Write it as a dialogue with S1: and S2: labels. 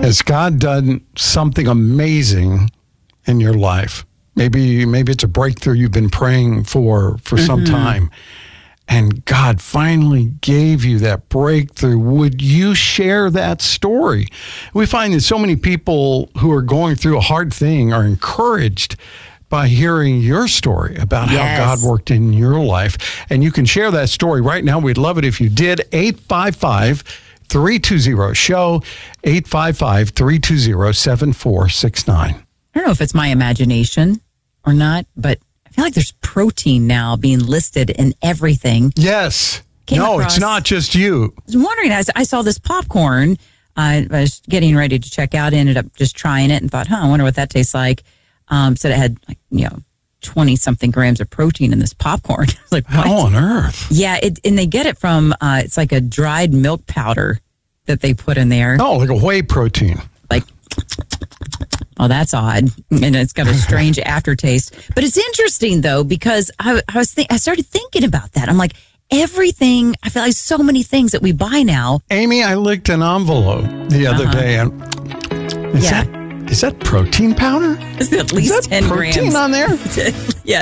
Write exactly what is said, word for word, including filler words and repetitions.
S1: Has God done something amazing in your life? Maybe maybe it's a breakthrough you've been praying for for mm-hmm. some time, and God finally gave you that breakthrough. Would you share that story? We find that so many people who are going through a hard thing are encouraged by hearing your story about yes. how God worked in your life. And you can share that story right now. We'd love it if you did. eight five five, three two zero, S H O W, eight five five, three two zero, seven four six nine.
S2: I don't know if it's my imagination or not, but I feel like there's protein now being listed in everything.
S1: Yes.
S2: Came
S1: no,
S2: across,
S1: it's not just you.
S2: I was wondering, I, I saw this popcorn. Uh, I was getting ready to check out, ended up just trying it and thought, huh, I wonder what that tastes like. Um, said it had, like, you know, twenty-something grams of protein in this popcorn. I was like, what?
S1: How on earth?
S2: Yeah, it, and they get it from, uh, it's like a dried milk powder that they put in there.
S1: Oh, like a whey protein.
S2: Like, oh, that's odd. And it's got a strange aftertaste. But it's interesting, though, because I, I was think, I started thinking about that. I'm like, everything, I feel like so many things that we buy now.
S1: Amy, I licked an envelope the other
S2: uh-huh.
S1: day. And is
S2: yeah.
S1: that Is that protein powder?
S2: Is it at least
S1: Is that
S2: ten
S1: protein
S2: grams
S1: on there?
S2: Yeah.